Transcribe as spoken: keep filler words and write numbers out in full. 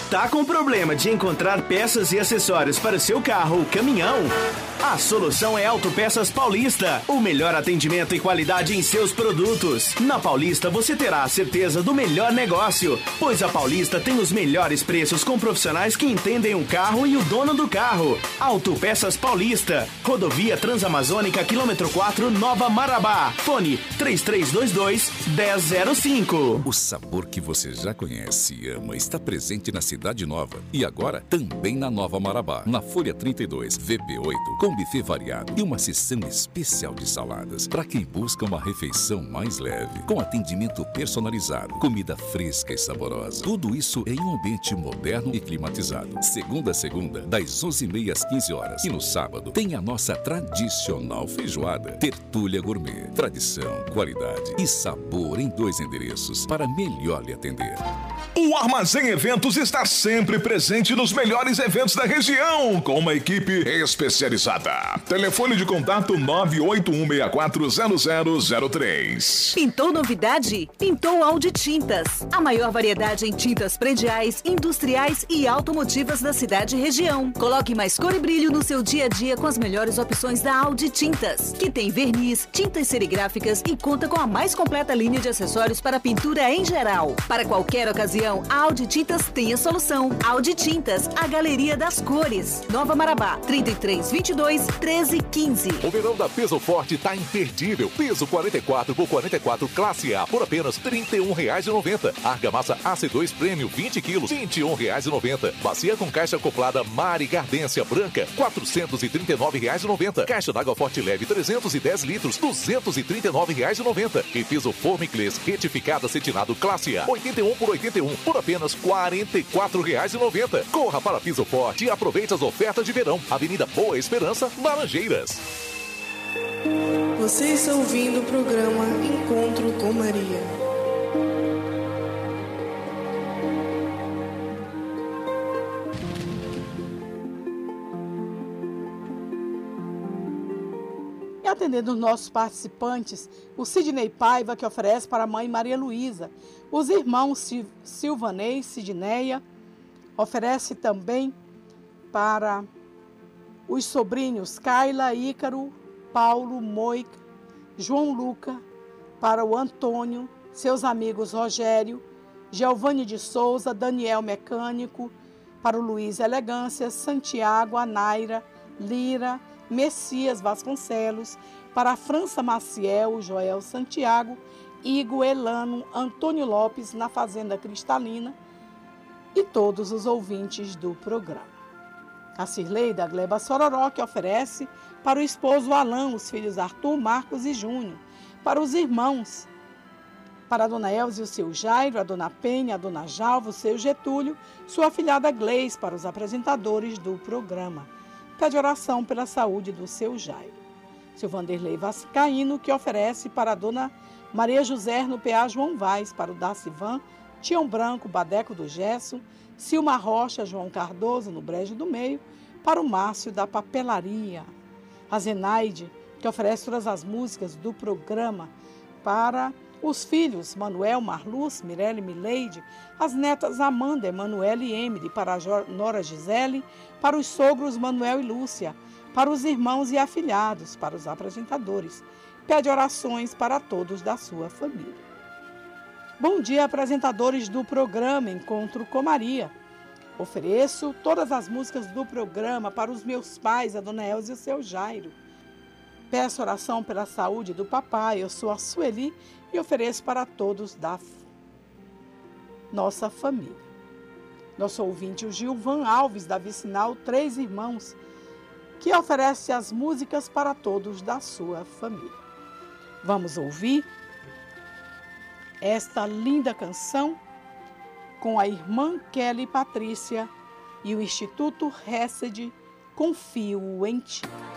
Tá com problema de encontrar peças e acessórios para o seu carro ou caminhão? A solução é Autopeças Paulista, o melhor atendimento e qualidade em seus produtos. Na Paulista você terá a certeza do melhor negócio, pois a Paulista tem os melhores preços com profissionais que entendem o carro e o dono do carro. Autopeças Paulista, Rodovia Transamazônica, quilômetro quatro, Nova Marabá. Fone três três dois dois, um zero zero cinco. O sabor que você já conhece e ama está presente na Cidade Nova e agora também na Nova Marabá. Na Folha trinta e dois, V P oito, com buffet variado e uma seção especial de saladas para quem busca uma refeição mais leve, com atendimento personalizado, comida fresca e saborosa. Tudo isso em um ambiente moderno e climatizado. Segunda a segunda, das onze e meia às quinze horas. E no sábado tem a nossa tradicional feijoada. Tertúlia Gourmet. Tradição, qualidade e sabor em dois endereços para melhor lhe atender. O Armazém Eventos está sempre presente nos melhores eventos da região, com uma equipe especializada. Telefone de contato nove oito um seis quatro zero zero zero três. Pintou novidade? Pintou Audi Tintas. A maior variedade em tintas prediais, industriais e automotivas da cidade e região. Coloque mais cor e brilho no seu dia a dia com as melhores opções da Audi Tintas, que tem verniz, tintas serigráficas e conta com a mais completa linha de acessórios para pintura em geral. Para qualquer ocasião, a Audi Tintas tem a solução. Audi Tintas, a galeria das cores. Nova Marabá, trinta e três, vinte e dois, treze, quinze. O verão da Peso Forte tá imperdível. Peso quarenta e quatro por quarenta e quatro classe A por apenas trinta e um reais e noventa. Argamassa A C dois Premium vinte quilos, vinte e um reais e noventa. Bacia com caixa acoplada Mari Gardência branca, quatrocentos e trinta e nove reais e noventa. Caixa d'água Forte Leve trezentos e dez litros, duzentos e trinta e nove reais e noventa. E piso Formiclês retificado acetinado classe A, oitenta e um por oitenta e um por apenas quarenta e quatro reais e noventa. Corra para Piso Forte e aproveite as ofertas de verão. Avenida Boa Esperança, Laranjeiras. Você está ouvindo o programa Encontro com Maria. E atendendo os nossos participantes, o Sidney Paiva, que oferece para a mãe Maria Luísa, os irmãos Sil Silvanei e Sidneia, oferece também para os sobrinhos Kaila, Ícaro, Paulo, Moica, João Luca, para o Antônio, seus amigos Rogério, Giovanni de Souza, Daniel Mecânico, para o Luiz Elegância, Santiago, Anaira, Lira, Messias Vasconcelos, para a França Maciel, Joel Santiago, Igor Elano, Antônio Lopes, na Fazenda Cristalina, e todos os ouvintes do programa. A Cirleida Gleba Sororó, que oferece para o esposo Alain, os filhos Arthur, Marcos e Júnior, para os irmãos, para a dona Elza e o seu Jairo, a dona Penha, a dona Jalva, o seu Getúlio, sua afilhada Gleis, para os apresentadores do programa. Pede oração pela saúde do seu Jairo. Seu Vanderlei Vascaíno, que oferece para a dona Maria José no P A João Vaz, para o Darcivan, Tião Branco, Badeco do Gesso, Silma Rocha, João Cardoso, no Brejo do Meio, para o Márcio da Papelaria. A Zenaide, que oferece todas as músicas do programa para os filhos Manuel, Marluz, Mirelle, Mileide, as netas Amanda, Emanuele e Emily, para a Nora Gisele, para os sogros Manuel e Lúcia, para os irmãos e afilhados, para os apresentadores. Pede orações para todos da sua família. Bom dia, apresentadores do programa Encontro com Maria. Ofereço todas as músicas do programa para os meus pais, a dona Elza e o seu Jairo. Peço oração pela saúde do papai, eu sou a Sueli e ofereço para todos da nossa família. Nosso ouvinte, o Gilvan Alves, da Vicinal Três Irmãos, que oferece as músicas para todos da sua família. Vamos ouvir esta linda canção com a irmã Kelly Patrícia e o Instituto Hesed, Confio em Ti.